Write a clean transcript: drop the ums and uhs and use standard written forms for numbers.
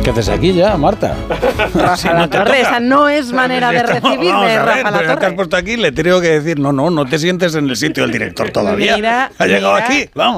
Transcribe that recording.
¿Qué haces aquí ya, Marta? Rafa La Torre, esa no es manera de recibirme, Rafa La Te has Torre. puesto aquí, le tengo que decir, no te sientes en el sitio del director todavía. Mira, ha llegado mira. aquí, vamos.